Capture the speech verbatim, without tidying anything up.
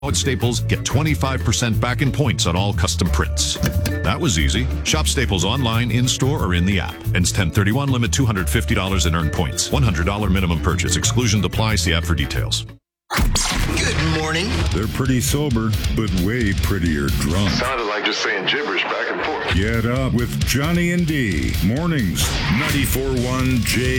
At Staples, get twenty-five percent back in points on all custom prints. That was easy. Shop Staples online, in-store, or in the app. Ends ten thirty-one, limit two hundred fifty dollars in earned points. one hundred dollars minimum purchase. Exclusions apply. See app for details. Good morning. They're pretty sober, but way prettier drunk. Sounded like just saying gibberish back and forth. Get up with Johnny and D. Mornings, ninety-four point one J